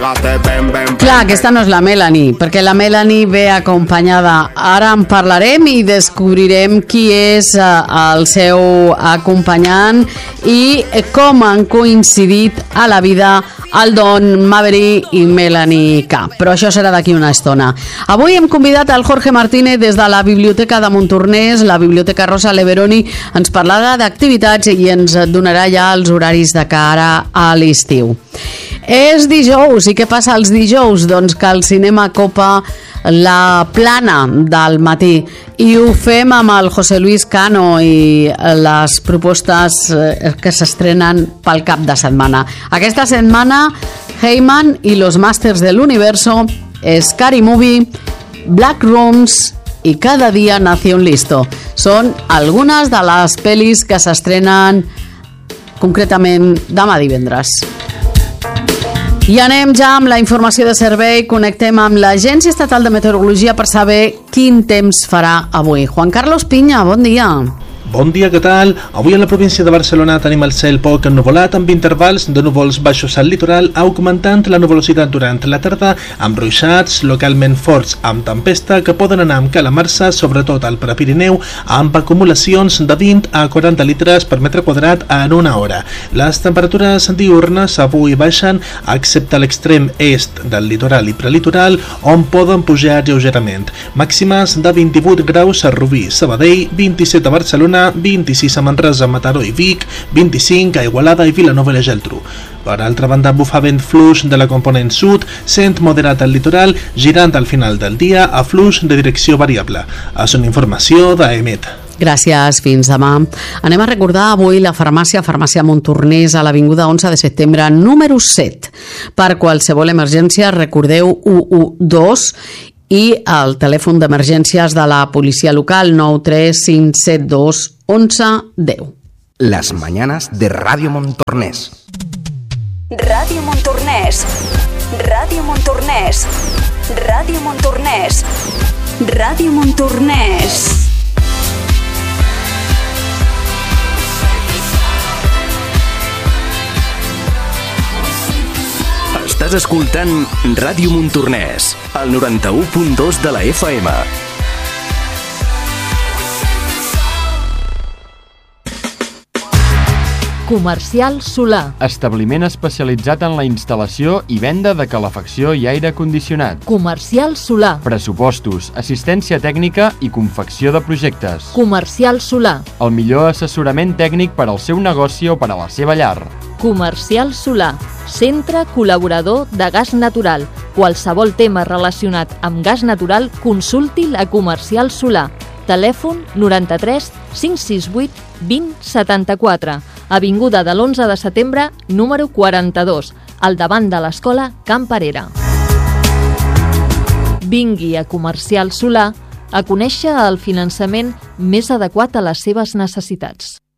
Clar, aquesta no és la Melanie, perquè la Melanie ve acompanyada. Ara en parlarem i descobrirem qui és el seu acompanyant i com han coincidit a la vida el Don Maverick i Melanie K. Però això serà d'aquí una estona. Avui hem convidat al Jorge Martínez des de la Biblioteca de Montornès, la Biblioteca Rosa Leveroni. Ens parlarà d'activitats i ens donarà ja els horaris de cara a l'estiu. És dijous, i què passa els dijous? Doncs que el cinema copa la plana del matí i ho fem amb el José Luis Cano i les propostes que s'estrenen pel cap de setmana. Aquesta setmana, Heyman i los Masters del Universo, Scary Movie, Black Rooms i Cada dia nació un listo. Són algunes de les pel·lis que s'estrenen concretament demà divendres. I anem ja amb la informació de servei. Connectem amb l'Agència Estatal de Meteorologia per saber quin temps farà avui. Juan Carlos Piña, bon dia. Bon dia, què tal? Avui a la província de Barcelona tenim el cel poc ennuvolat amb intervals de núvols baixos al litoral, augmentant la nuvolositat durant la tarda amb ruixats localment forts amb tempesta que poden anar amb calamarsa, sobretot al Prepirineu, amb acumulacions de 20 a 40 litres per metre quadrat en una hora. Les temperatures diürnes avui baixen, excepte a l'extrem est del litoral i prelitoral, on poden pujar lleugerament. Màximes de 28 graus a Rubí, Sabadell, 27 a Barcelona, 26 a Manresa, Mataró i Vic, 25 a Igualada i Vilanova i la Geltrú. Per altra banda, bufa vent fluix de la component sud, sent moderat al litoral, girant al final del dia a fluix de direcció variable. És una informació d'AEMET. Gràcies, fins demà. Anem a recordar avui la farmàcia Montornès a l'Avinguda 11 de setembre, número 7. Per qualsevol emergència, recordeu 112 i el telèfon d'emergències de la policia local 93572 1110. Las mañanas de Radio Montornès. Radio Montornès. Radio Montornès. Radio Montornès. Radio Montornès. Estàs escoltant Ràdio Montornès, al 91.2 de la FM. Comercial Solà. Establiment especialitzat en la instal·lació i venda de calefacció i aire condicionat. Comercial Solà. Pressupostos, assistència tècnica i confecció de projectes. Comercial Solà. El millor assessorament tècnic per al seu negoci o per a la seva llar. Comercial Solà. Centre col·laborador de gas natural. Qualsevol tema relacionat amb gas natural, consulti'l a Comercial Solà. Telèfon 93 568 20 74. Avinguda de l'11 de setembre, número 42, al davant de l'escola Camp Parera. Vingui a Comercial Solà a conèixer el finançament més adequat a les seves necessitats.